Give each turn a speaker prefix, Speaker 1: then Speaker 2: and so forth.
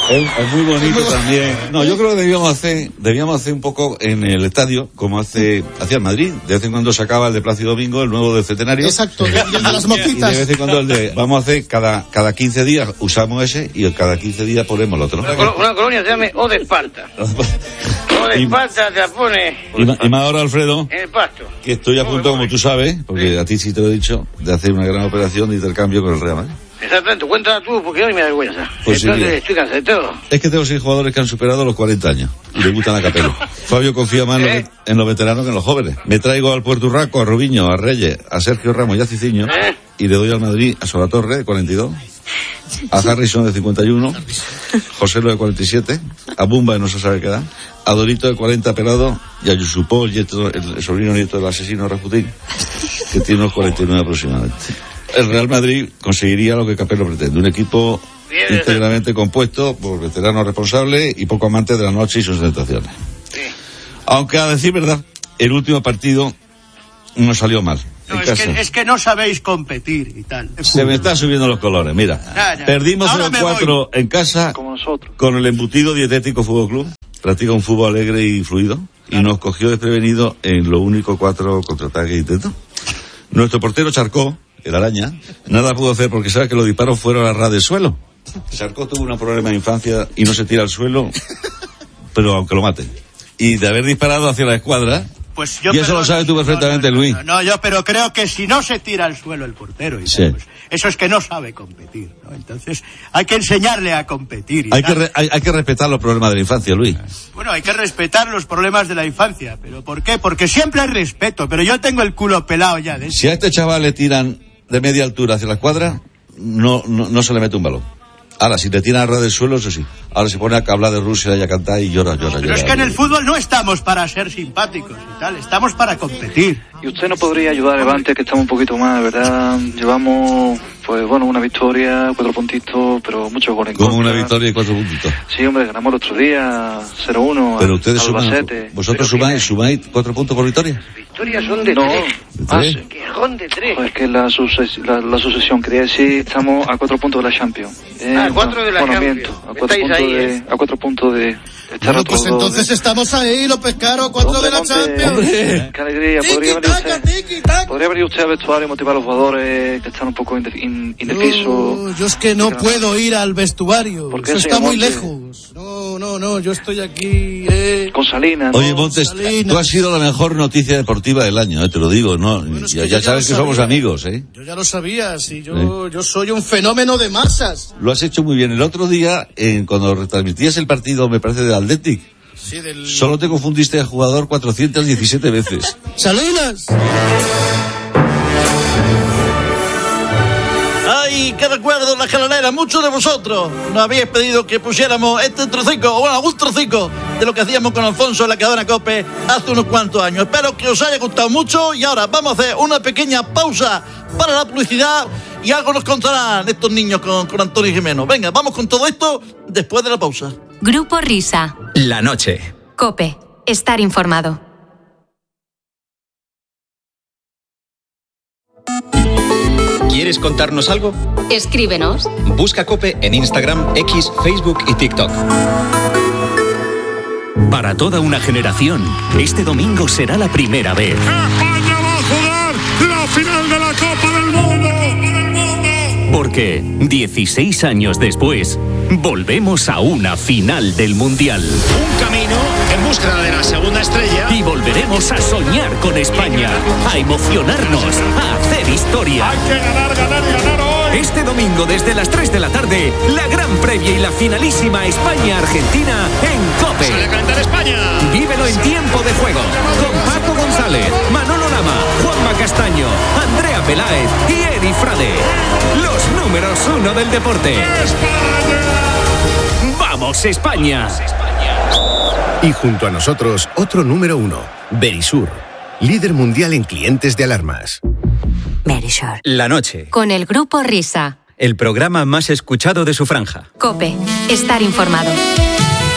Speaker 1: Es muy bonito también. No, yo creo que debíamos hacer un poco en el estadio, como hacía el Madrid. De vez en cuando sacaba el de Plácido Domingo, el nuevo del Centenario.
Speaker 2: Exacto, y el de las mosquitas.
Speaker 1: Y de vez en cuando vamos a hacer cada 15 días usamos ese y cada 15 días ponemos el otro.
Speaker 3: Una colonia se llama O de Esparta. O de Esparta te la pone.
Speaker 1: Y más ahora, Alfredo,
Speaker 3: en el pasto.
Speaker 1: Que estoy a punto, como tú sabes, porque a ti sí te lo he dicho, de hacer una gran operación de intercambio con el Real Madrid.
Speaker 3: Exactamente, cuéntala tú, porque hoy me da vergüenza.
Speaker 1: Pues
Speaker 3: entonces
Speaker 1: sí,
Speaker 3: estoy cansado de todo.
Speaker 1: Es que tengo 6 jugadores que han superado los 40 años y le gustan a Capello. Fabio confía más en los veteranos que en los jóvenes. Me traigo al Puerto Urraco, a Rubiño, a Reyes, a Sergio Ramos y a Ciciño, y le doy al Madrid a Solatorre, de 42, a Harrison, de 51, Joselo, de 47, a Bumba, de no se sabe qué edad, a Dorito, de 40, pelado, y a Yusupó, el sobrino nieto del asesino Rasputín, que tiene unos 49 aproximadamente. El Real Madrid conseguiría lo que Capello pretende, un equipo íntegramente compuesto por veteranos responsables y poco amantes de la noche y sus tentaciones. Sí. Aunque, a decir verdad, el último partido no salió mal.
Speaker 4: No, es que no sabéis competir y tal.
Speaker 1: Se me están subiendo los colores, mira. Perdimos 0-4 en casa con el embutido Dietético Fútbol Club. Practica un fútbol alegre y fluido y nos cogió desprevenido en lo único 4 contraataques intentos. Nuestro portero Charcó, el araña, nada pudo hacer porque sabe que los disparos fueron a ras del suelo. Charcó tuvo un problema de infancia y no se tira al suelo, pero aunque lo maten. Y de haber disparado hacia la escuadra,
Speaker 4: pues
Speaker 1: y eso lo sabes tú perfectamente, Luis.
Speaker 4: Yo pero creo que si no se tira al suelo el portero, y tal, pues, eso es que no sabe competir, ¿no? Entonces hay que enseñarle a competir.
Speaker 1: Hay que respetar los problemas de la infancia, Luis.
Speaker 4: Bueno, hay que respetar los problemas de la infancia, pero ¿por qué? Porque siempre hay respeto, pero yo tengo el culo pelado ya.
Speaker 1: Si a este chaval le tiran de media altura hacia la escuadra, no se le mete un balón. Ahora, si te tiran a ras del suelo, eso sí. Ahora se pone a hablar de Rusia y a cantar y llora.
Speaker 4: Pero es que en el fútbol no estamos para ser simpáticos y tal, estamos para competir.
Speaker 5: ¿Y usted no podría ayudar a Levante, que estamos un poquito más, verdad? Llevamos, pues bueno, una victoria, 4 puntitos, pero muchos goles en contra.
Speaker 1: ¿Cómo una victoria y 4 puntitos?
Speaker 5: Sí, hombre, ganamos el otro día 0-1.
Speaker 1: Pero ustedes
Speaker 5: Albacete.
Speaker 1: ¿Vosotros sumáis 4 puntos por victoria?
Speaker 3: Victorias son de 3. Que son de 3.
Speaker 5: Pues que la sucesión, quería decir, estamos a 4 puntos de la Champions.
Speaker 3: 4 de la Champions.
Speaker 5: A 4 puntos de
Speaker 2: bueno, pues entonces estamos ahí, los pescados, 4 de la Champions.
Speaker 5: Qué alegría. Podría venir usted al vestuario y motivar a los jugadores que están un poco indecisos.
Speaker 2: Yo es que no puedo ir al vestuario. Eso está muy lejos. No, yo estoy aquí.
Speaker 5: Con Salinas.
Speaker 1: Oye, Montes, tú has sido la mejor noticia deportiva del año, te lo digo, ¿no? Bueno, ya sabes que somos amigos, ¿eh?
Speaker 2: Yo ya lo sabía, sí, yo soy un fenómeno de masas.
Speaker 1: Lo has hecho muy bien. El otro día, cuando retransmitías el partido, me parece, del Athletic, solo te confundiste de jugador 417 veces.
Speaker 2: ¡Salinas!
Speaker 6: ¡Ay, qué recuerdo la escalonera! Muchos de vosotros nos habéis pedido que pusiéramos este trocico, bueno, algún trocico de lo que hacíamos con Alfonso en la cadena COPE hace unos cuantos años. Espero que os haya gustado mucho y ahora vamos a hacer una pequeña pausa para la publicidad y algo nos contarán estos niños con Antonio y Jimeno. Venga, vamos con todo esto después de la pausa.
Speaker 7: Grupo Risa.
Speaker 8: La noche.
Speaker 7: COPE. Estar informado.
Speaker 8: ¿Quieres contarnos algo?
Speaker 7: Escríbenos.
Speaker 8: Busca COPE en Instagram, X, Facebook y TikTok.
Speaker 9: Para toda una generación, este domingo será la primera vez.
Speaker 10: España va a jugar la final de la Copa del Mundo.
Speaker 9: Porque 16 años después, volvemos a una final del Mundial.
Speaker 11: Un camino en búsqueda de la segunda estrella.
Speaker 9: Y volveremos a soñar con España, a emocionarnos, a hacer historia.
Speaker 10: Hay que ganar hoy.
Speaker 9: Este domingo desde las 3 de la tarde, la gran previa y la finalísima España-Argentina en COPE.
Speaker 11: Sale a cantar España.
Speaker 9: Vívelo en tiempo de juego con Paco González, Manolo Lama, Juanma Castaño, Andrea Peláez y Eri Frade. Los números 1 del deporte.
Speaker 10: ¡España!
Speaker 9: ¡Vamos, España!
Speaker 12: Y junto a nosotros, otro número 1, Verisur, líder mundial en clientes de alarmas.
Speaker 7: Verisur.
Speaker 8: La noche.
Speaker 7: Con el Grupo Risa.
Speaker 8: El programa más escuchado de su franja.
Speaker 7: COPE. Estar informado.